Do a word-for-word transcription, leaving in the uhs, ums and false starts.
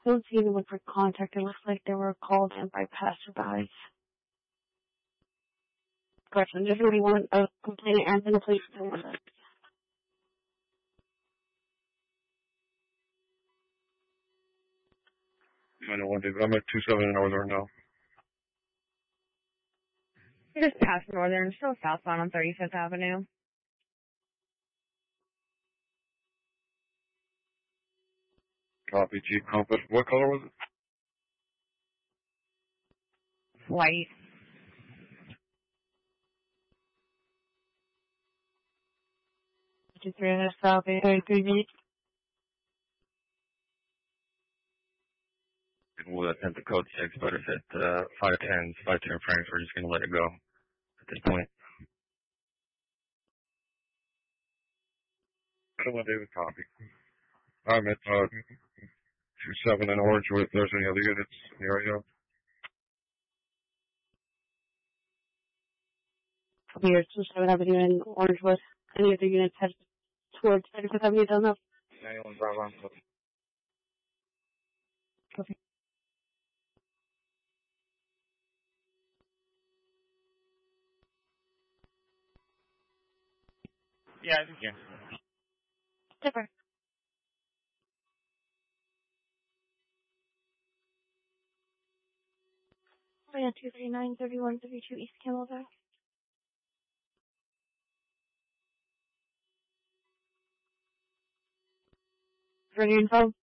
don't see anyone for contact. It looks like they were called in by passerbys. Question, just really want a complaint and then the police don't want it. I know one, David. I'm at two seven Northern now. Just past Northern, still southbound on thirty-fifth Avenue. Copy, Jeep Compass. What color was it? White. Just three hundred south, eight thirty-three minutes. We'll attempt the code six, but if it, uh, five tens, five ten Franks, we're just gonna let it go at this point. Come on, David, copy. I'm at, uh, two seven in Orangewood. If there's any other units in the area. Here, two seven Avenue in Orangewood. Any other units head towards thirty-fifth Avenue, don't know. ninety-one Bravo. Okay. Yeah, I think yeah. Different. Oh yeah, two three nine, thirty-one, thirty-two East Camelback. For any info?